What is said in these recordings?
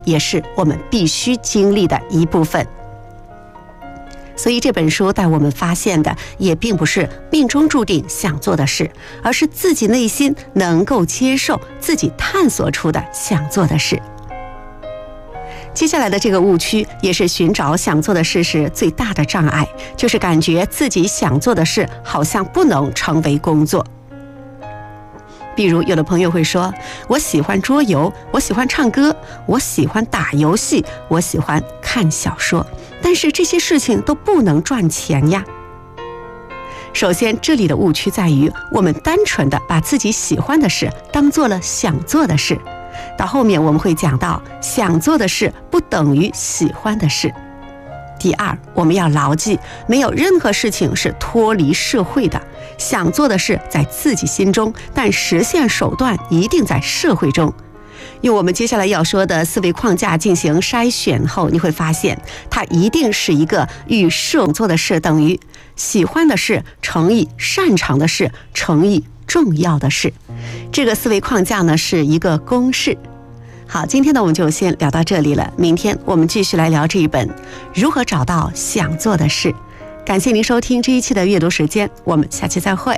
也是我们必须经历的一部分。所以这本书带我们发现的也并不是命中注定想做的事，而是自己内心能够接受自己探索出的想做的事。接下来的这个误区也是寻找想做的事时最大的障碍，就是感觉自己想做的事好像不能成为工作。比如有的朋友会说，我喜欢桌游，我喜欢唱歌，我喜欢打游戏，我喜欢看小说，但是这些事情都不能赚钱呀。首先，这里的误区在于我们单纯的把自己喜欢的事当做了想做的事，到后面我们会讲到，想做的事不等于喜欢的事。第二，我们要牢记，没有任何事情是脱离社会的，想做的事在自己心中，但实现手段一定在社会中。用我们接下来要说的思维框架进行筛选后，你会发现它一定是一个与社会做的事等于喜欢的事乘以擅长的事乘以重要的事。这个思维框架呢是一个公式。好，今天呢我们就先聊到这里了，明天我们继续来聊这一本如何找到想做的事。感谢您收听这一期的阅读时间，我们下期再会。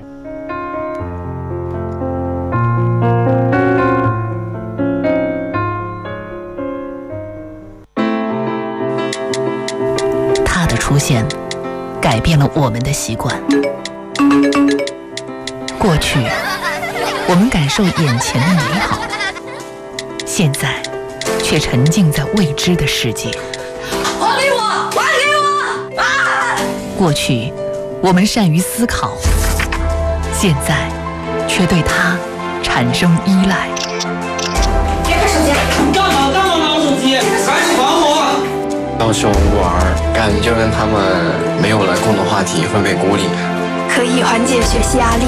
它的出现改变了我们的习惯。过去我们感受眼前的美好，现在却沉浸在未知的世界。 还给我！还给我！啊！ 过去我们善于思考，现在却对它产生依赖。 别看手机！ 你干嘛拿我手机？赶紧还我！ 要求玩，感觉跟他们没有了共同话题会被孤立。 可以缓解学习压力。